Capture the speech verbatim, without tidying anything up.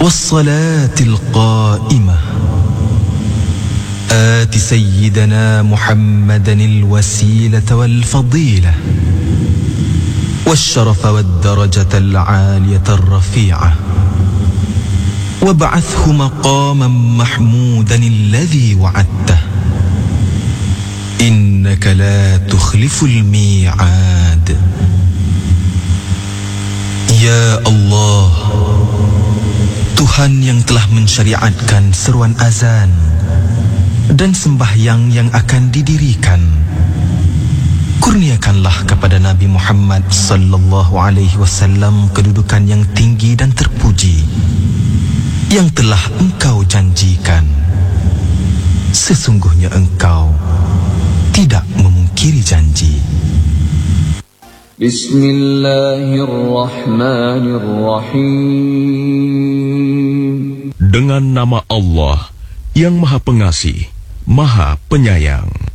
والصلاة القائمة آت سيدنا محمدا الوسيلة والفضيلة والشرف والدرجة العالية الرفيعة وابعثه مقاما محمودا الذي وعدته إنك لا تخلف الميعاد. Ya Allah, Tuhan yang telah mensyariatkan seruan azan dan sembahyang yang akan didirikan, kurniakanlah kepada Nabi Muhammad sallallahu alaihi wasallam kedudukan yang tinggi dan terpuji yang telah Engkau janjikan. Sesungguhnya Engkau tidak memungkiri janji. Bismillahirrahmanirrahim. Dengan nama Allah yang Maha Pengasih, Maha Penyayang.